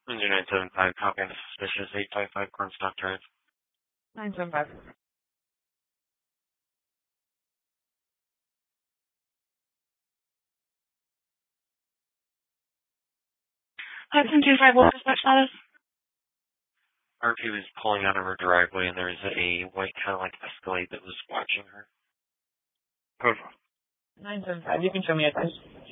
Engine 975, copy on the suspicious 855 Cornstalk Drive. 975. Hudson 25, what dispatch status? RP was pulling out of her driveway and there was a white Cadillac Escalade that was watching her. Perfect. 975, you can show me a test.